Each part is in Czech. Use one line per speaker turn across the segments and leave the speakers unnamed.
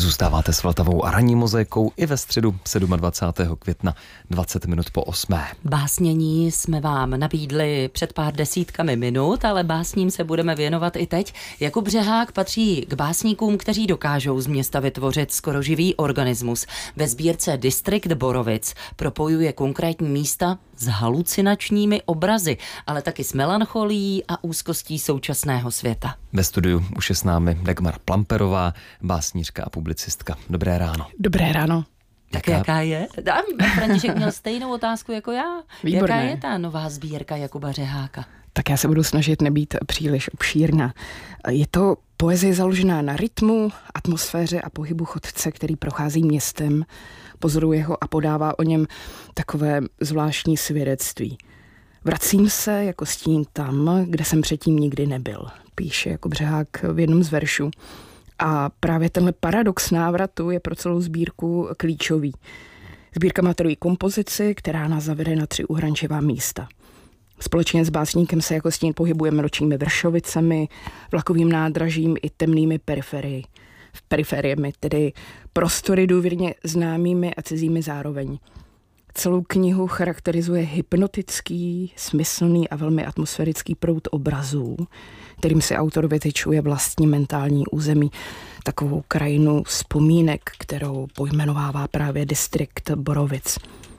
Zůstáváte s Vltavou a ranní mozaikou i ve středu 27. května 20 minut po 8.
Básnění jsme vám nabídli před pár desítkami minut, ale básním se budeme věnovat i teď. Jakub Řehák patří k básníkům, kteří dokážou z města vytvořit skoro živý organismus. Ve sbírce Distrikt Borovic propojuje konkrétní místa s halucinačními obrazy, ale taky s melancholí a úzkostí současného světa.
Ve studiu už je s námi Dagmar Plamperová, básnířka a publicistka. Dobré ráno.
Dobré ráno.
Tak jaká je? František měl stejnou otázku jako já.
Výborné.
Jaká je ta nová sbírka Jakuba Řeháka?
Tak já se budu snažit nebýt příliš obšírná. Je to poezie založená na rytmu, atmosféře a pohybu chodce, který prochází městem, pozoruje ho a podává o něm takové zvláštní svědectví. Vracím se jako stín tam, kde jsem předtím nikdy nebyl, píše Jakub Řehák v jednom z veršů. A právě tenhle paradox návratu je pro celou sbírku klíčový. Sbírka má tedy kompozici, která nás zavede na 3 uhrančivá místa. Společně s básníkem se jako stín pohybujeme nočními Vršovicemi, vlakovým nádražím i temnými periferiemi, tedy prostory důvěrně známými a cizími zároveň. Celou knihu charakterizuje hypnotický, smyslný a velmi atmosférický proud obrazů, kterým si autor vytyčuje vlastní mentální území, takovou krajinu vzpomínek, kterou pojmenovává právě Distrikt Borovic.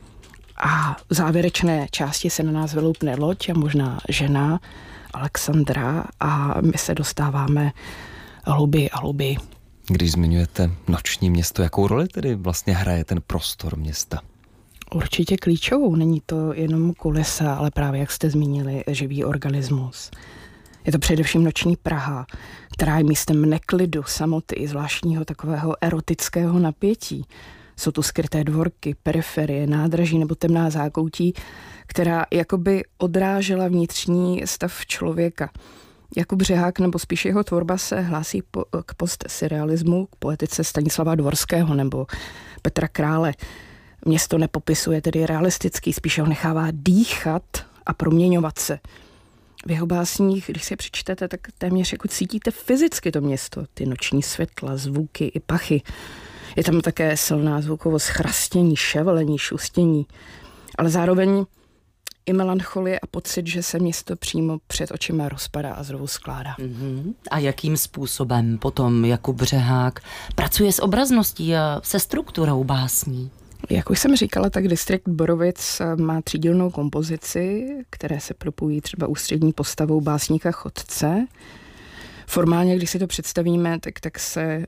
A v závěrečné části se na nás vyloupne loď a možná žena Alexandra a my se dostáváme hlouběji a hlouběji.
Když zmiňujete noční město, jakou roli tedy vlastně hraje ten prostor města?
Určitě klíčovou. Není to jenom kulisa, ale právě, jak jste zmínili, živý organismus. Je to především noční Praha, která je místem neklidu, samoty i zvláštního takového erotického napětí. Jsou tu skryté dvorky, periferie, nádraží nebo temná zákoutí, která jakoby odrážela vnitřní stav člověka. Jakub Řehák, nebo spíš jeho tvorba, se hlásí k postsurrealismu, k poetice Stanislava Dvorského nebo Petra Krále. Město nepopisuje tedy realistický, spíše ho nechává dýchat a proměňovat se. V jeho básních, když si je přečtete, tak téměř jako cítíte fyzicky to město, ty noční světla, zvuky i pachy. Je tam také silná zvukovost chrastění, ševelení, šustění, ale zároveň i melancholie a pocit, že se město přímo před očima rozpadá a znovu skládá.
A jakým způsobem potom Jakub Řehák pracuje s obrazností a se strukturou básní?
Jak už jsem říkala, tak Distrikt Borovic má 3dílnou kompozici, které se propojí třeba ústřední postavou básníka chodce. Formálně, když si to představíme, tak se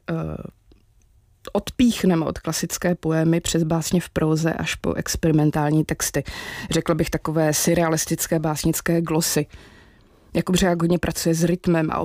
odpíchneme od klasické poémy přes básně v próze až po experimentální texty. Řekla bych takové surrealistické básnické glosy. Jakub Řehák hodně pracuje s rytmem a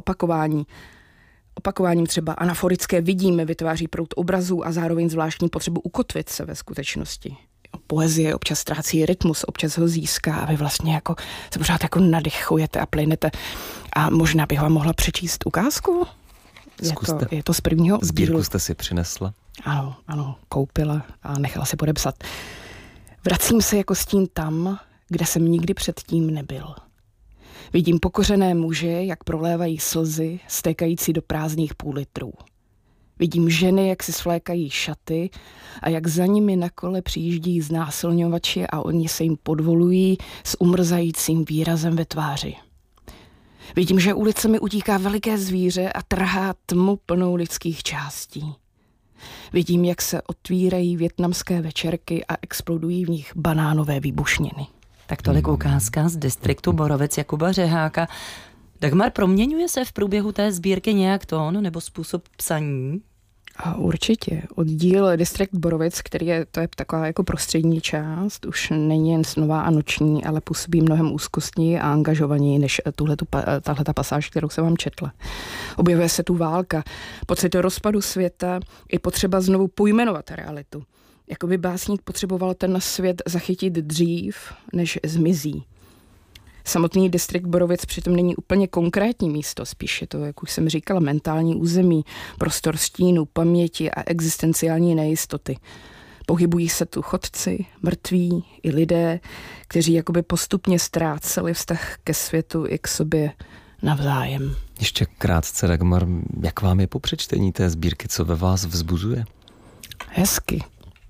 opakováním třeba anaforické vidíme, vytváří proud obrazů a zároveň zvláštní potřebu ukotvit se ve skutečnosti. Poezie občas ztrácí rytmus, občas ho získá a vy vlastně jako se pořád jako nadechujete a plynete. A možná bych vám mohla přečíst ukázku? Je to z prvního
Sbírku
dílu.
jste si přinesla?
Ano, koupila a nechala si podepsat. Vracím se jako stín tam, kde jsem nikdy předtím nebyl. Vidím pokořené muže, jak prolévají slzy, stékající do prázdných půllitrů. Vidím ženy, jak si svlékají šaty a jak za nimi na kole přijíždí znásilňovači a oni se jim podvolují s umrzajícím výrazem ve tváři. Vidím, že ulicemi utíká veliké zvíře a trhá tmu plnou lidských částí. Vidím, jak se otvírají vietnamské večerky a explodují v nich banánové výbušniny.
Tak tolik ukázka z Distriktu Borovic Jakuba Řeháka. Dagmar, proměňuje se v průběhu té sbírky nějak tón nebo způsob psaní?
A určitě. Oddíl Distrikt Borovic, to je taková jako prostřední část, už není jen snová a noční, ale působí mnohem úzkostněji a angažovaněji než tahleta pasáž, kterou jsem vám četla. Objevuje se tu válka, pocit rozpadu světa i potřeba znovu pojmenovat realitu. Jakoby básník potřeboval ten svět zachytit dřív, než zmizí. Samotný Distrikt Borovic přitom není úplně konkrétní místo, spíš je to, jak už jsem říkala, mentální území, prostor stínu, paměti a existenciální nejistoty. Pohybují se tu chodci, mrtví i lidé, kteří jakoby postupně ztráceli vztah ke světu i k sobě navzájem.
Ještě krátce, Dagmar, jak vám je po přečtení té sbírky, co ve vás vzbuzuje?
Hezky.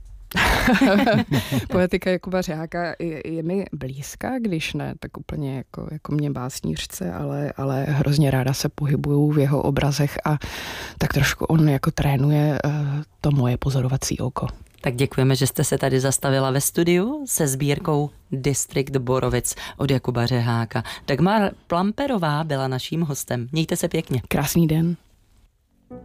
Poetika Jakuba Řeháka je mi blízká, když ne, tak úplně jako mě básnířce, ale hrozně ráda se pohybuju v jeho obrazech a tak trošku on jako trénuje to moje pozorovací oko.
Tak děkujeme, že jste se tady zastavila ve studiu se sbírkou Distrikt Borovic od Jakuba Řeháka. Dagmar Plamperová byla naším hostem. Mějte se pěkně.
Krásný den.